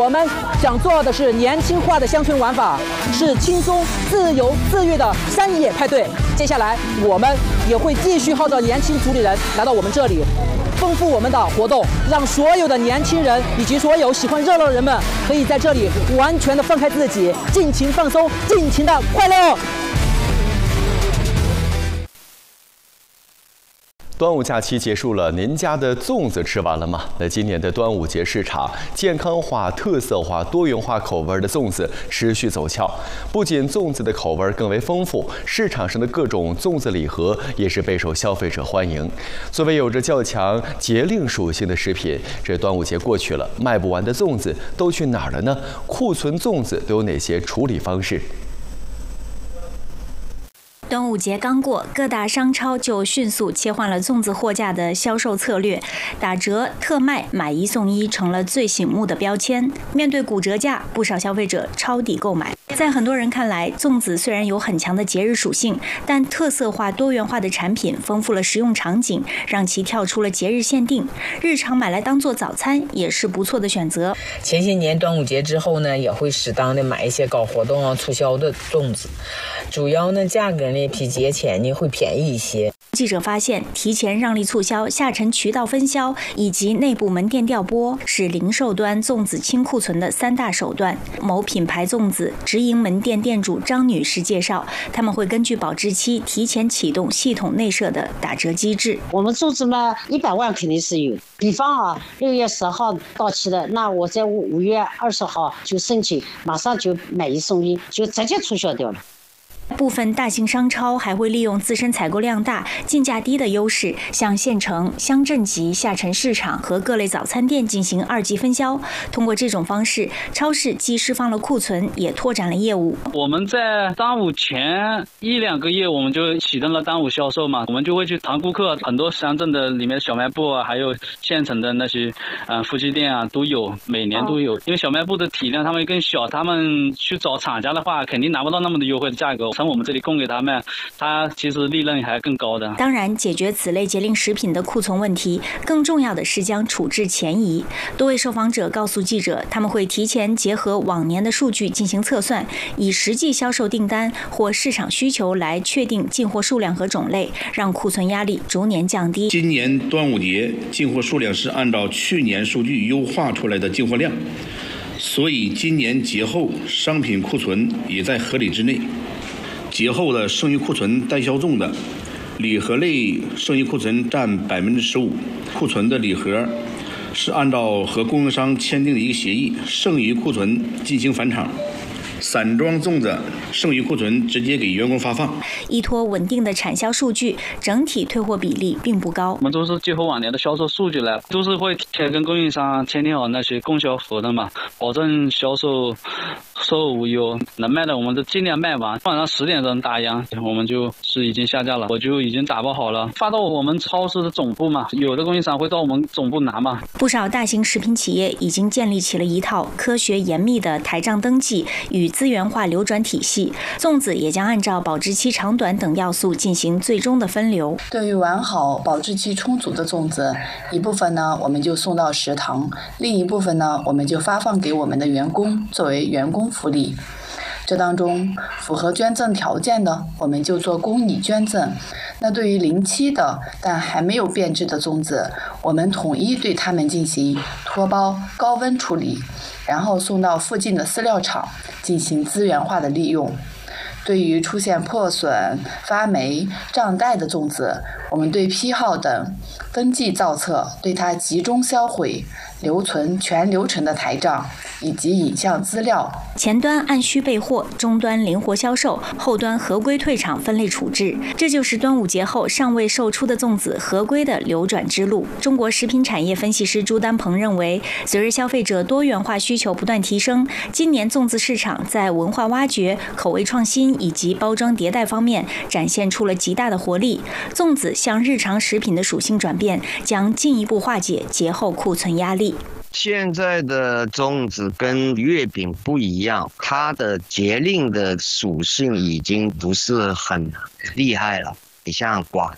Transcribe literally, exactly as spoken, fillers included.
我们想做的是年轻化的乡村玩法，是轻松、自由、自律的山野派对。接下来，我们也会继续号召年轻主理人来到我们这里，丰富我们的活动，让所有的年轻人以及所有喜欢热闹的人们，可以在这里完全的放开自己，尽情放松，尽情的快乐。 端午假期结束了，您家的粽子吃完了吗？那今年的端午节市场，健康化、特色化、多元化口味的粽子持续走俏。不仅粽子的口味更为丰富，市场上的各种粽子礼盒也是备受消费者欢迎。作为有着较强节令属性的食品，这端午节过去了，卖不完的粽子都去哪儿了呢？库存粽子都有哪些处理方式？ 端午节刚过，各大商超就迅速切换了粽子货架的销售策略，打折、特卖、买一送一成了最醒目的标签。面对骨折价，不少消费者抄底购买。在很多人看来，粽子虽然有很强的节日属性，但特色化、多元化的产品丰富了食用场景，让其跳出了节日限定。日常买来当做早餐也是不错的选择。 前些年端午节之后呢，也会适当的买一些搞活动啊、促销的粽子，主要呢价格呢比节前呢会便宜一些。 记者发现，提前让利促销、下沉渠道分销以及内部门店调拨是零售端粽子清库存的三大手段。某品牌粽子直营门店店主张女士介绍，他们会根据保质期提前启动系统内设的打折机制。 我们粽子嘛，一百万肯定是有。比方啊，六月十号到期的，那我在五月二十号就申请，马上就买一送一，就直接促销掉了。 部分大型商超还会利用自身采购量大、进价低的优势，向县城、乡镇级下沉市场和各类早餐店进行二级分销。通过这种方式，超市既释放了库存，也拓展了业务。 我们在端午前一两个月，我们就启动了端午销售嘛，我们就会去谈顾客，很多乡镇的里面小卖部啊，还有县城的那些呃夫妻店啊都有，每年都有。因为小卖部的体量他们更小，他们去找厂家的话，肯定拿不到那么的优惠的价格。从我们这里供给他们，它其实利润还更高的。 当然，解决此类节令食品的库存问题，更重要的是将处置前移。多位受访者告诉记者，他们会提前结合往年的数据进行测算，以实际销售订单或市场需求来确定进货数量和种类，让库存压力逐年降低。 今年端午节进货数量是按照去年数据优化出来的进货量，所以今年节后商品库存也在合理之内。节后的剩余库存待销中的礼盒类剩余库存占百分之十五，库存的礼盒是按照和供应商签订的一个协议，剩余库存进行返厂。散装粽子剩余库存直接给员工发放。 依托稳定的产销数据，整体退货比例并不高。 我们都是结合往年的销售数据来，都是会提前跟供应商签订好那些供销合同嘛，保证销售售无忧，能卖的我们就尽量卖完。晚上十点钟打烊，我们就是已经下架了，我就已经打包好了，发到我们超市的总部嘛。有的供应商会到我们总部拿嘛。 不少大型食品企业已经建立起了一套科学严密的台账登记与资源化流转体系，粽子也将按照保质期长短等要素进行最终的分流。 对于完好、保质期充足的粽子，一部分呢我们就送到食堂，另一部分呢我们就发放给我们的员工作为员工福利。这当中符合捐赠条件的，我们就做公益捐赠。那对于临期的但还没有变质的粽子，我们统一对它们进行脱包、高温处理，然后送到附近的饲料厂进行资源化的利用。对于出现破损、发霉、胀袋的粽子，我们对批号等分季造册，对它集中销毁，留存全流程的台账以及影像资料。 前端按需备货，终端灵活销售，后端合规退场分类处置，这就是端午节后尚未售出的粽子合规的流转之路。中国食品产业分析师朱丹鹏认为，随着消费者多元化需求不断提升，今年粽子市场在文化挖掘、口味创新以及包装迭代方面展现出了极大的活力。粽子向日常食品的属性转变，将进一步化解节后库存压力。 现在的粽子跟月饼不一样，它的节令的属性已经不是很厉害了。你像广